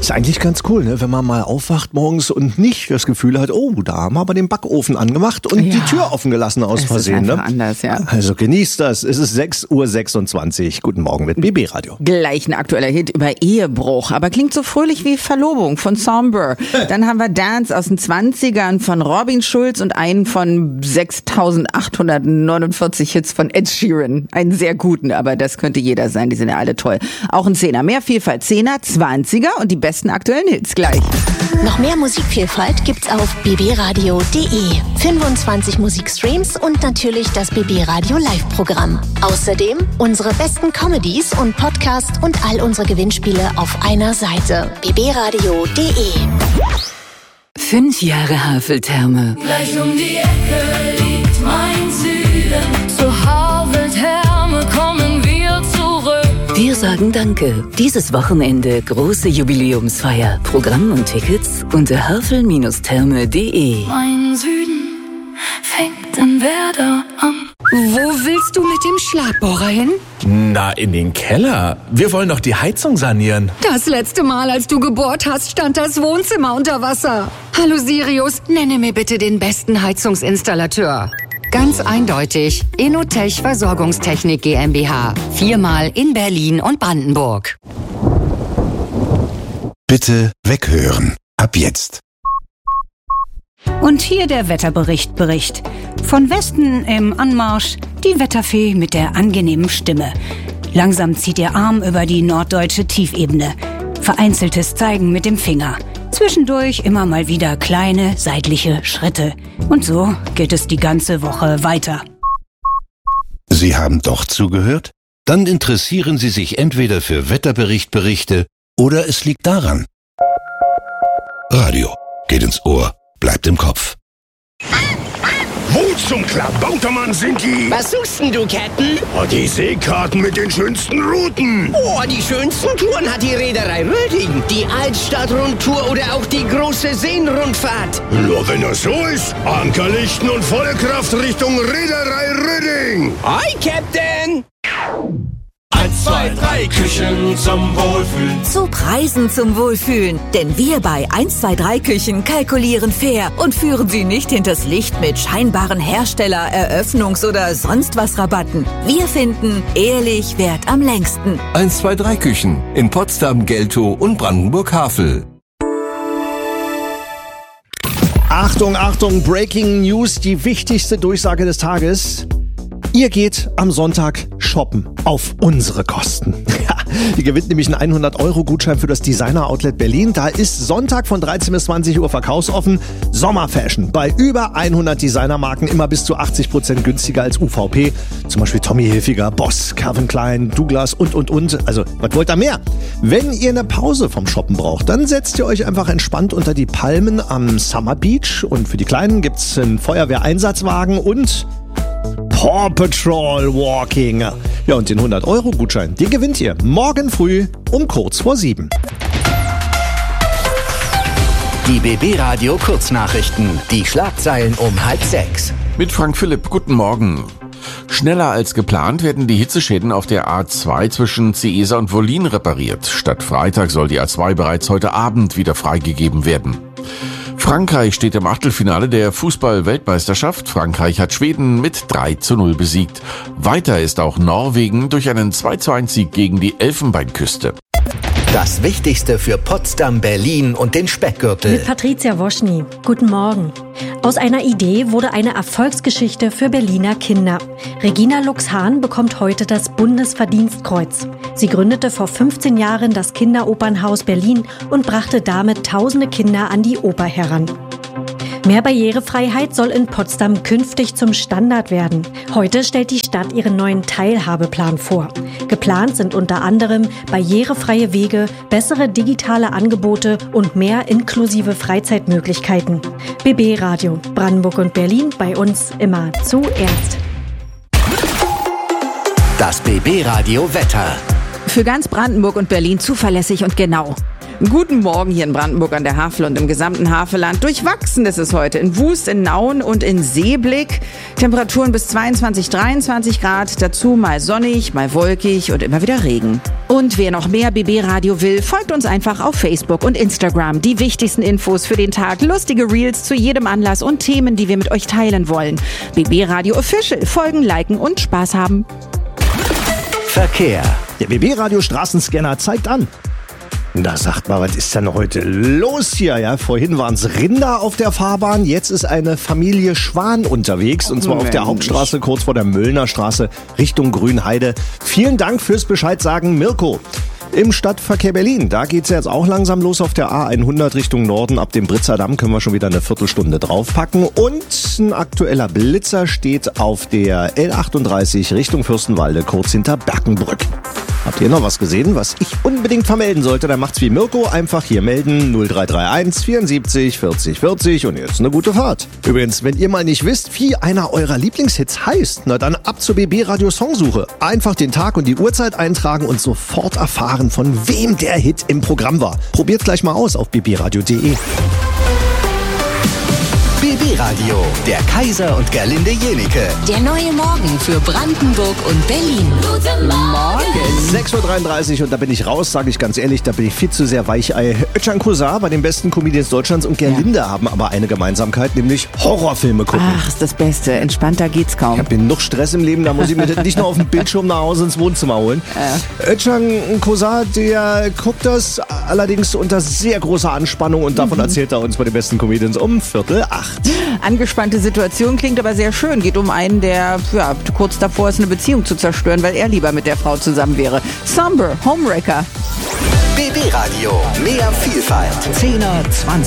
Ist eigentlich ganz cool, ne? Wenn man mal aufwacht morgens und nicht das Gefühl hat, oh, da haben wir aber den Backofen angemacht und die Tür offen gelassen aus Versehen. Ist einfach anders, ja. Also genießt das. Es ist 6:26 Uhr. Guten Morgen mit BB Radio. Gleich ein aktueller Hit über Ehebruch, aber klingt so fröhlich wie Verlobung von Somber. Dann haben wir Dance aus den 20ern von Robin Schulz und einen von 6.849 Hits von Ed Sheeran. Einen sehr guten, aber das könnte jeder sein, die sind ja alle toll. Auch ein 10er, mehr Vielfalt, 10er, 20er und die besten aktuellen Hits gleich. Noch mehr Musikvielfalt gibt's auf bbradio.de. 25 Musikstreams und natürlich das BB Radio Live-Programm. Außerdem unsere besten Comedies und Podcasts und all unsere Gewinnspiele auf einer Seite. bbradio.de. 5 Jahre Haveltherme. Gleich um die Ecke liegt mein Süden. Zur Haveltherme kommen wir zurück. Wir sagen Danke. Dieses Wochenende große Jubiläumsfeier. Programm und Tickets unter havel-therme.de. Mein Süden fängt in Werder an. Wo willst du mit dem Schlagbohrer hin? Na, in den Keller. Wir wollen doch die Heizung sanieren. Das letzte Mal, als du gebohrt hast, stand das Wohnzimmer unter Wasser. Hallo Sirius, nenne mir bitte den besten Heizungsinstallateur. Ganz eindeutig, Inotech Versorgungstechnik GmbH. 4-mal in Berlin und Brandenburg. Bitte weghören. Ab jetzt. Und hier der Wetterbericht. Von Westen im Anmarsch die Wetterfee mit der angenehmen Stimme. Langsam zieht ihr Arm über die norddeutsche Tiefebene. Vereinzeltes Zeigen mit dem Finger. Zwischendurch immer mal wieder kleine seitliche Schritte. Und so geht es die ganze Woche weiter. Sie haben doch zugehört? Dann interessieren Sie sich entweder für Wetterberichte oder es liegt daran. Radio geht ins Ohr, bleibt im Kopf. Wo zum Klabautermann sind die? Was suchst denn du, Captain? Oh, die Seekarten mit den schönsten Routen. Oh, die schönsten Touren hat die Reederei Röding. Die Altstadtrundtour oder auch die große Seenrundfahrt. Nur wenn das so ist, Ankerlichten und volle Kraft Richtung Reederei Röding. Hi, Captain! 1, 2, 3 Küchen zum Wohlfühlen. Zu Preisen zum Wohlfühlen. Denn wir bei 1, 2, 3 Küchen kalkulieren fair und führen Sie nicht hinters Licht mit scheinbaren Hersteller-, Eröffnungs- oder sonst was Rabatten. Wir finden, ehrlich währt am längsten. 1, 2, 3 Küchen in Potsdam, Geltow und Brandenburg-Havel. Achtung, Achtung, Breaking News, die wichtigste Durchsage des Tages. Ihr geht am Sonntag shoppen auf unsere Kosten. Ja, ihr gewinnt nämlich einen 100-Euro-Gutschein für das Designer-Outlet Berlin. Da ist Sonntag von 13 bis 20 Uhr verkaufsoffen. Sommerfashion bei über 100 Designermarken, immer bis zu 80% günstiger als UVP. Zum Beispiel Tommy Hilfiger, Boss, Calvin Klein, Douglas und. Also, was wollt ihr mehr? Wenn ihr eine Pause vom Shoppen braucht, dann setzt ihr euch einfach entspannt unter die Palmen am Summer Beach. Und für die Kleinen gibt's einen Feuerwehreinsatzwagen und Paw Patrol Walking. Ja, und den 100-Euro-Gutschein, den gewinnt ihr morgen früh um kurz vor 7. Die BB Radio Kurznachrichten. Die Schlagzeilen um 5:30. Mit Frank Philipp, guten Morgen. Schneller als geplant werden die Hitzeschäden auf der A2 zwischen Ciesa und Wollin repariert. Statt Freitag soll die A2 bereits heute Abend wieder freigegeben werden. Frankreich steht im Achtelfinale der Fußball-Weltmeisterschaft. Frankreich hat Schweden mit 3:0 besiegt. Weiter ist auch Norwegen durch einen 2:1-Sieg gegen die Elfenbeinküste. Das Wichtigste für Potsdam, Berlin und den Speckgürtel. Mit Patricia Woschny. Guten Morgen. Aus einer Idee wurde eine Erfolgsgeschichte für Berliner Kinder. Regina Lux-Hahn bekommt heute das Bundesverdienstkreuz. Sie gründete vor 15 Jahren das Kinderopernhaus Berlin und brachte damit tausende Kinder an die Oper heran. Mehr Barrierefreiheit soll in Potsdam künftig zum Standard werden. Heute stellt die Stadt ihren neuen Teilhabeplan vor. Geplant sind unter anderem barrierefreie Wege, bessere digitale Angebote und mehr inklusive Freizeitmöglichkeiten. BB Radio, Brandenburg und Berlin, bei uns immer zuerst. Das BB Radio Wetter. Für ganz Brandenburg und Berlin zuverlässig und genau. Guten Morgen hier in Brandenburg an der Havel und im gesamten Havelland. Durchwachsen ist es heute in Wust, in Nauen und in Seeblick. Temperaturen bis 22, 23 Grad. Dazu mal sonnig, mal wolkig und immer wieder Regen. Und wer noch mehr BB Radio will, folgt uns einfach auf Facebook und Instagram. Die wichtigsten Infos für den Tag, lustige Reels zu jedem Anlass und Themen, die wir mit euch teilen wollen. BB Radio Official. Folgen, liken und Spaß haben. Verkehr. Der BB Radio Straßenscanner zeigt an. Da sagt mal, was ist denn heute los hier? Ja, vorhin waren es Rinder auf der Fahrbahn, jetzt ist eine Familie Schwan unterwegs und zwar auf der Hauptstraße kurz vor der Möllner Straße Richtung Grünheide. Vielen Dank fürs Bescheidsagen, Mirko. Im Stadtverkehr Berlin, da geht's jetzt auch langsam los auf der A100 Richtung Norden. Ab dem Britzer Damm können wir schon wieder eine Viertelstunde draufpacken. Und ein aktueller Blitzer steht auf der L38 Richtung Fürstenwalde, kurz hinter Berkenbrück. Habt ihr noch was gesehen, was ich unbedingt vermelden sollte? Dann macht's wie Mirko, einfach hier melden, 0331 74 40 40 und jetzt eine gute Fahrt. Übrigens, wenn ihr mal nicht wisst, wie einer eurer Lieblingshits heißt, na dann ab zur BB Radio Songsuche. Einfach den Tag und die Uhrzeit eintragen und sofort erfahren, von wem der Hit im Programm war. Probiert gleich mal aus auf bbradio.de. BB Radio, der Kaiser und Gerlinde Jenike. Der neue Morgen für Brandenburg und Berlin. Guten Morgen. 6.33 Uhr und da bin ich raus, sage ich ganz ehrlich, da bin ich viel zu sehr Weichei. Özcan Kosa bei den besten Comedians Deutschlands und Gerlinde haben aber eine Gemeinsamkeit, nämlich Horrorfilme gucken. Ach, ist das Beste. Entspannter geht's kaum. Ich habe genug Stress im Leben, da muss ich mir das nicht nur auf dem Bildschirm nach Hause ins Wohnzimmer holen. Özcan Kosa, der guckt das allerdings unter sehr großer Anspannung und davon erzählt er uns bei den besten Comedians um 7:45. Angespannte Situation klingt aber sehr schön. Geht um einen, der kurz davor ist, eine Beziehung zu zerstören, weil er lieber mit der Frau zusammen wäre. Somber, Homewrecker. BB Radio, mehr Vielfalt. 10er, 20.